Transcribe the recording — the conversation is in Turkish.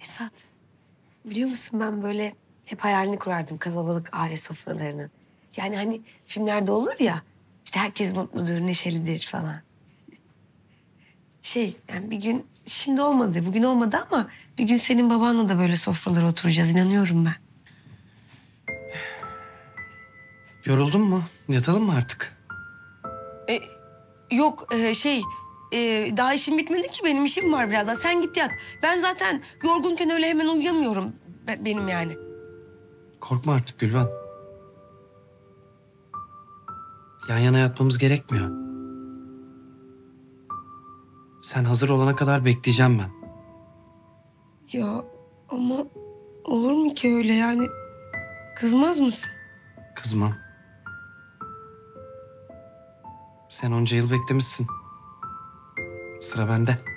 Esat, biliyor musun ben böyle hep hayalini kurardım kalabalık aile sofralarının. Yani hani filmlerde olur ya, işte herkes mutludur, neşelidir falan. Yani bir gün, şimdi olmadı, bugün olmadı ama bir gün senin babanla da böyle sofralara oturacağız, inanıyorum ben. Yoruldun mu? Yatalım mı artık? E, Yok daha işim bitmedi ki, benim işim var birazdan. Sen git yat. Ben zaten yorgunken öyle hemen uyuyamıyorum benim yani. Korkma artık Gülben. Yan yana yatmamız gerekmiyor. Sen hazır olana kadar bekleyeceğim ben. Ya ama olur mu ki öyle yani? Kızmaz mısın? Kızmam. Sen onca yıl beklemişsin. Sıra bende.